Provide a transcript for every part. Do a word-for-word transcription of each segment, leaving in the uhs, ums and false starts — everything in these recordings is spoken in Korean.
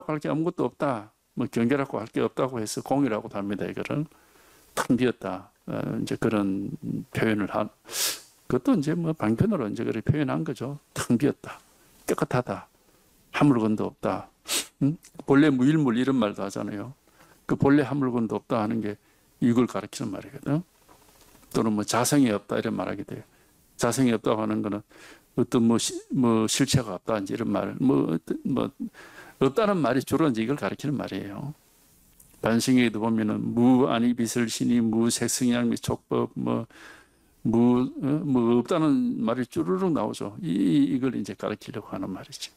할 게 아무것도 없다. 뭐 경계라고 할 게 없다고 해서 공이라고도 합니다. 이거를 텅 비었다. 어, 이제 그런 표현을 한, 그것도 이제 뭐 방편으로 이제 그렇게 표현한 거죠. 텅 비었다. 깨끗하다. 한 물건도 없다. 응? 본래 무일물 이런 말도 하잖아요. 그 본래 한 물건도 없다 하는 게 이걸 가리키는 말이거든. 또는 뭐 자성이 없다 이런 말하게 돼요. 자성이 없다고 하는 거는 어떤 뭐, 시, 뭐 실체가 없다 이제 이런 말, 뭐, 뭐 없다는 말이 주로 이제 이걸 가리키는 말이에요. 반신경에도 보면은 무 아니 비설신이 무색성향 및 촉법 뭐 무, 어? 뭐 없다는 말이 쭈르륵 나오죠. 이, 이걸 이제 가르치려고 하는 말이지.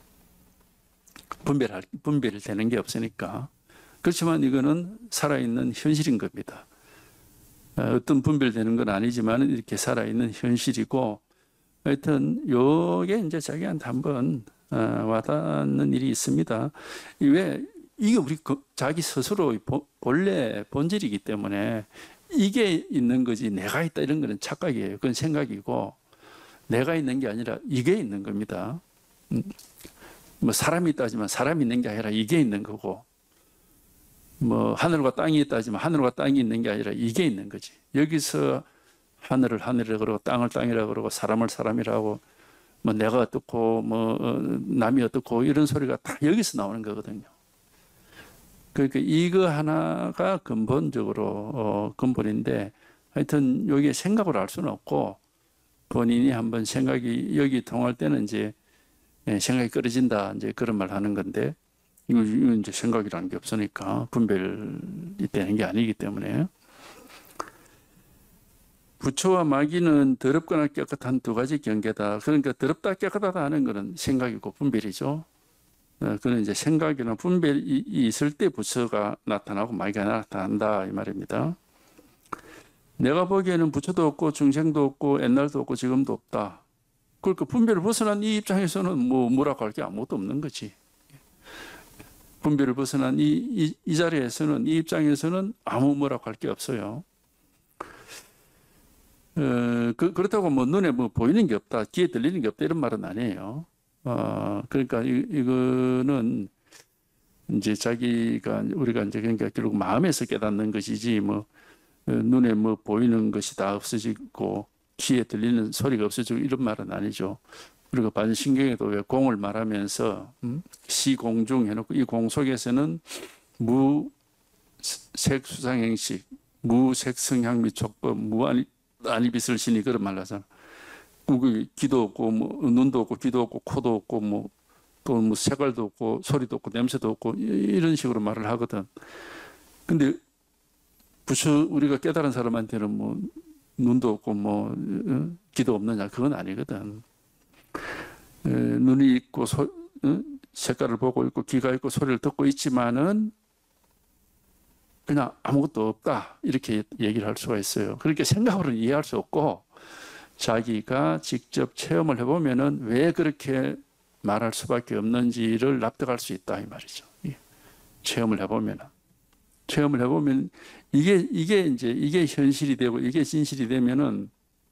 분별할, 분별이 되는 게 없으니까. 그렇지만 이거는 살아있는 현실인 겁니다. 어떤 분별되는 건 아니지만 이렇게 살아있는 현실이고, 하여튼 요게 이제 자기한테 한번 와닿는 일이 있습니다. 왜 이게 우리 자기 스스로 본래 본질이기 때문에 이게 있는 거지 내가 있다 이런 거는 착각이에요. 그건 생각이고 내가 있는 게 아니라 이게 있는 겁니다. 뭐 사람이 있다 하지만 사람이 있는 게 아니라 이게 있는 거고, 뭐 하늘과 땅이 있다 하지만 하늘과 땅이 있는 게 아니라 이게 있는 거지. 여기서 하늘을 하늘이라고 그러고 땅을 땅이라고 그러고 사람을 사람이라고, 뭐 내가 어떻고 뭐 남이 어떻고 이런 소리가 다 여기서 나오는 거거든요. 그러니까 이거 하나가 근본적으로 어, 근본인데, 하여튼 여기에 생각을 할 수는 없고 본인이 한번 생각이 여기 통할 때는 이제 생각이 끊어진다 이제 그런 말 하는 건데, 이건 이제 생각이라는 게 없으니까 분별이 되는 게 아니기 때문에. 부처와 마귀는 더럽거나 깨끗한 두 가지 경계다. 그러니까 더럽다 깨끗하다 하는 것은 생각이고 분별이죠. 그는 이제 생각이나 분별이 있을 때 부처가 나타나고 마귀가 나타난다 이 말입니다. 내가 보기에는 부처도 없고 중생도 없고 옛날도 없고 지금도 없다. 그러니까 분별을 벗어난 이 입장에서는 뭐 뭐라고 할 게 아무것도 없는 거지. 분별을 벗어난 이, 이, 이 자리에서는, 이 입장에서는 아무 뭐라고 할 게 없어요. 어, 그, 그렇다고 뭐 눈에 뭐 보이는 게 없다, 귀에 들리는 게 없다 이런 말은 아니에요. 어, 그러니까 이, 이거는 이제 자기가, 우리가 이제 그러니까 결국 마음에서 깨닫는 것이지 뭐 어, 눈에 뭐 보이는 것이 다 없어지고 귀에 들리는 소리가 없어지고 이런 말은 아니죠. 그리고 반신경에도 왜 공을 말하면서 음? 시공중 해놓고 이 공 속에서는 무색수상행식, 무색성향 및 촉법, 무아니 아니비슬 신이 그런 말 하잖아. 귀도 없고 뭐 눈도 없고 귀도 없고 코도 없고 뭐 또 뭐 색깔도 없고 소리도 없고 냄새도 없고 이런 식으로 말을 하거든. 근데 부처 우리가 깨달은 사람한테는 뭐 눈도 없고 뭐 귀도 없느냐 그건 아니거든. 에, 눈이 있고 소, 어? 색깔을 보고 있고 귀가 있고 소리를 듣고 있지만은 그냥 아무것도 없다 이렇게 얘기를 할 수가 있어요. 그렇게 생각으로는 이해할 수 없고 자기가 직접 체험을 해보면은 왜 그렇게 말할 수밖에 없는지를 납득할 수 있다 이 말이죠. 체험을 해보면은 체험을 해보면 이게 이게 이제 이게 현실이 되고 이게 진실이 되면은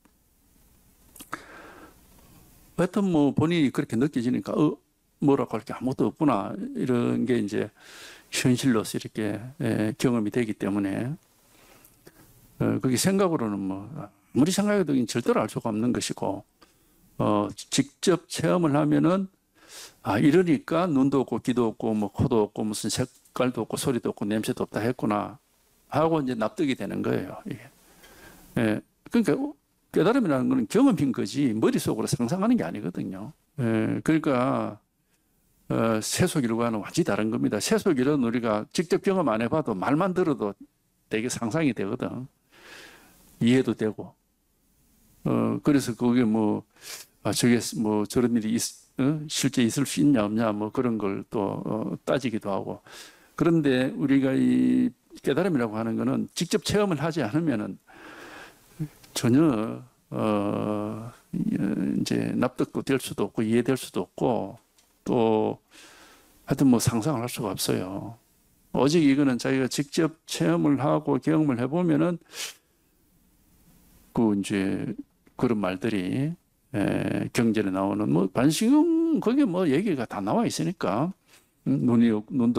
하여튼 뭐 본인이 그렇게 느껴지니까 어 뭐라고 할 게 아무것도 없구나 이런 게 이제 현실로서 이렇게 예, 경험이 되기 때문에 어, 그게 생각으로는 뭐 아무리 생각해도 절대로 알 수가 없는 것이고 어, 직접 체험을 하면은 아 이러니까 눈도 없고 귀도 없고 뭐 코도 없고 무슨 색깔도 없고 소리도 없고 냄새도 없다 했구나 하고 이제 납득이 되는 거예요. 이게. 예, 그러니까 깨달음이라는 것은 경험인 거지 머릿속으로 상상하는 게 아니거든요. 예, 그러니까 어, 세속일과는 완전히 다른 겁니다. 세속일은 우리가 직접 경험 안 해봐도 말만 들어도 되게 상상이 되거든. 이해도 되고. 어, 그래서 그게 뭐, 아, 저게 뭐 저런 일이 있, 어? 실제 있을 수 있냐 없냐 뭐 그런 걸 또 어, 따지기도 하고. 그런데 우리가 이 깨달음이라고 하는 거는 직접 체험을 하지 않으면은 전혀 어, 이제 납득도 될 수도 없고 이해될 수도 없고 또 하여튼 뭐 상상을 할 수가 없어요. 오직 이거는 자기가 직접 체험을 하고 경험을 해보면은 그 이제 그런 말들이 에, 경전에 나오는 뭐 반시경 거기에 뭐 얘기가 다 나와 있으니까 음, 눈이 없- 눈도